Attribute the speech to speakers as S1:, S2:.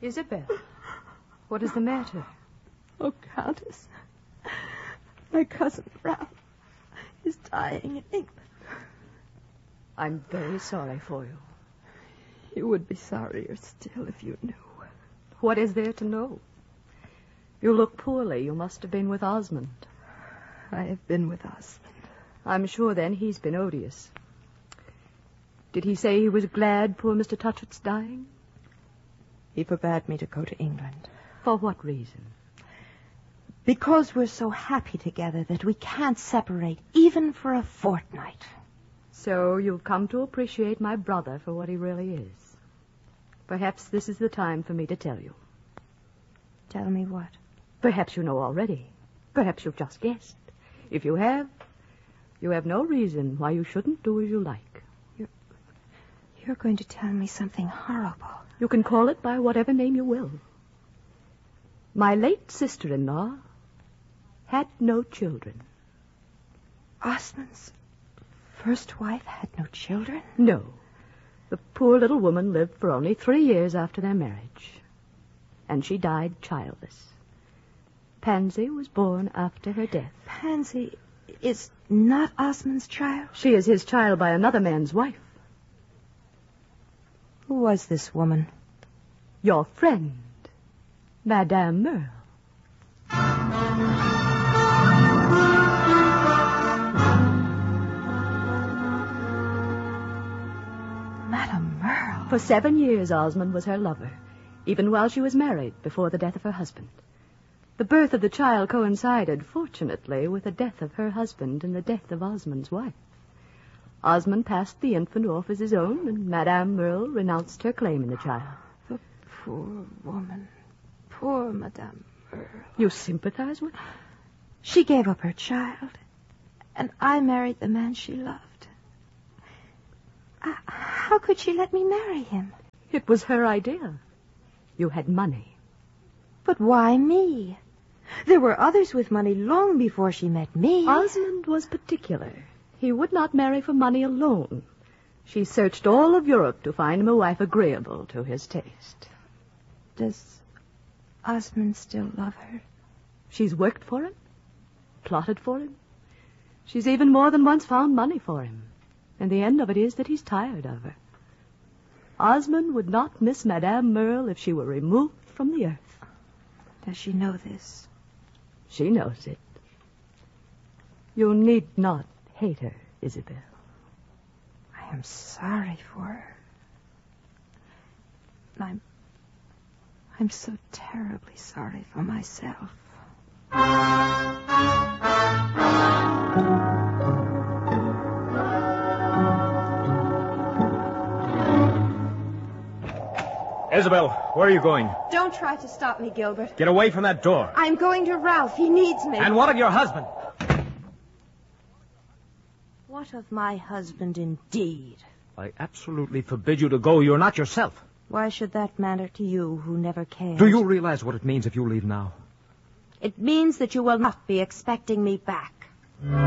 S1: Isabel, what is the matter?
S2: Oh, Countess, my cousin Ralph is dying in England.
S1: I'm very sorry for you.
S2: You would be sorrier still if you knew.
S1: What is there to know? You look poorly. You must have been with Osmond.
S2: I have been with Osmond.
S1: I'm sure, then, he's been odious. Did he say he was glad poor Mr. Touchett's dying?
S2: He forbade me to go to England.
S1: For what reason?
S2: Because we're so happy together that we can't separate even for a fortnight.
S1: So you've come to appreciate my brother for what he really is. Perhaps this is the time for me to tell you.
S2: Tell me what?
S1: Perhaps you know already. Perhaps you've just guessed. If you have no reason why you shouldn't do as you like.
S2: You're going to tell me something horrible.
S1: You can call it by whatever name you will. My late sister-in-law had no children.
S2: Osmond's first wife had no children?
S1: No. The poor little woman lived for only 3 years after their marriage. And she died childless. Pansy was born after her death.
S2: Pansy is not Osmond's child?
S1: She is his child by another man's wife.
S2: Who was this woman?
S1: Your friend, Madame Merle.
S2: Madame Merle?
S1: For 7 years, Osmond was her lover, even while she was married before the death of her husband. The birth of the child coincided, fortunately, with the death of her husband and the death of Osmond's wife. Osmond passed the infant off as his own, and Madame Merle renounced her claim in the child.
S2: The poor woman. Poor Madame Merle.
S1: You sympathize with her?
S2: She gave up her child, and I married the man she loved. How could she let me marry him?
S1: It was her idea. You had money.
S2: But why me? There were others with money long before she met me.
S1: Osmond was particular. He would not marry for money alone. She searched all of Europe to find him a wife agreeable to his taste.
S2: Does Osmond still love her?
S1: She's worked for him, plotted for him. She's even more than once found money for him. And the end of it is that he's tired of her. Osmond would not miss Madame Merle if she were removed from the earth.
S2: Does she know this?
S1: She knows it. You need not hate her, Isabel.
S2: I am sorry for her. I'm so terribly sorry for myself.
S3: Isabel, where are you going?
S2: Don't try to stop me, Gilbert.
S3: Get away from that door.
S2: I'm going to Ralph. He needs me.
S3: And what of your husband?
S2: What of my husband, indeed?
S3: I absolutely forbid you to go. You're not yourself.
S2: Why should that matter to you, who never cared?
S3: Do you realize what it means if you leave now?
S2: It means that you will not be expecting me back.